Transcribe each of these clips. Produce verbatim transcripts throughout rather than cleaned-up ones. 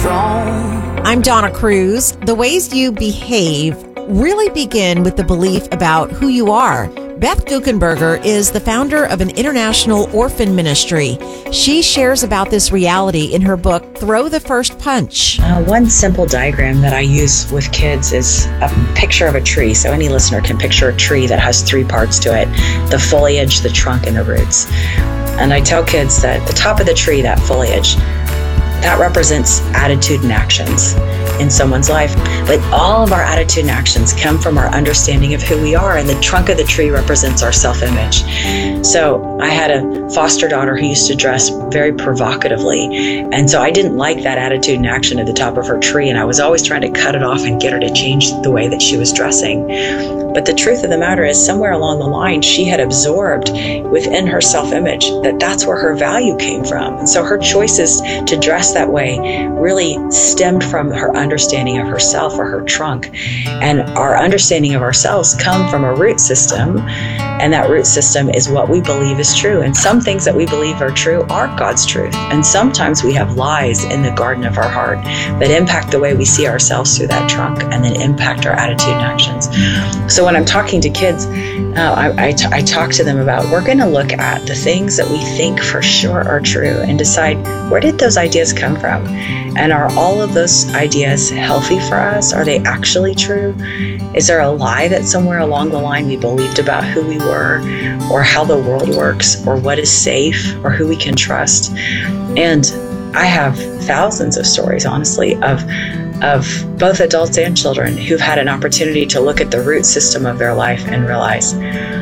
strong. I'm Donna Cruz. The ways you behave really begin with the belief about who you are. Beth Guckenberger is the founder of an international orphan ministry. She shares about this reality in her book, Throw the First Punch. Uh, one simple diagram that I use with kids is a picture of a tree. So any listener can picture a tree that has three parts to it: the foliage, the trunk, and the roots. And I tell kids that the top of the tree, that foliage, that represents attitude and actions in someone's life. But all of our attitude and actions come from our understanding of who we are, and the trunk of the tree represents our self-image. So I had a foster daughter who used to dress very provocatively, and so I didn't like that attitude and action at the top of her tree, and I was always trying to cut it off and get her to change the way that she was dressing. But the truth of the matter is, somewhere along the line, she had absorbed within her self-image that that's where her value came from. And so her choices to dress that way really stemmed from her understanding of herself, or her trunk. And our understanding of ourselves come from a root system, and that root system is what we believe is true. And some things that we believe are true are God's truth. And sometimes we have lies in the garden of our heart that impact the way we see ourselves through that trunk, and then impact our attitude and actions. So when I'm talking to kids, uh, I, I, t- I talk to them about, we're going to look at the things that we think for sure are true and decide, where did those ideas come from? And are all of those ideas healthy for us? Are they actually true? Is there a lie that somewhere along the line we believed about who we were, or how the world works, or what is safe, or who we can trust? And I have thousands of stories, honestly, of of both adults and children who've had an opportunity to look at the root system of their life and realize,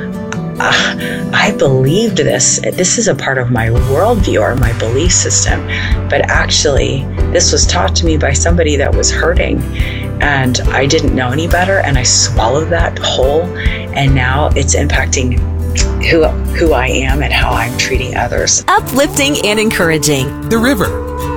ah, I believed this. This is a part of my worldview or my belief system. But actually, this was taught to me by somebody that was hurting, and I didn't know any better, and I swallowed that whole, and now it's impacting who who I am and how I'm treating others. Uplifting and encouraging. The River,